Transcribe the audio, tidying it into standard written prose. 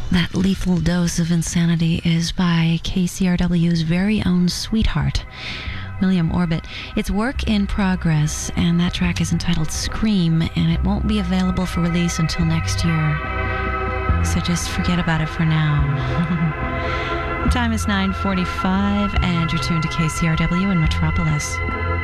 That lethal dose of insanity is by KCRW's very own sweetheart, William Orbit. It's work in progress, and that track is entitled Scream, and it won't be available for release until next year. So just forget about it for now. The time is 9:45, and you're tuned to KCRW in Metropolis.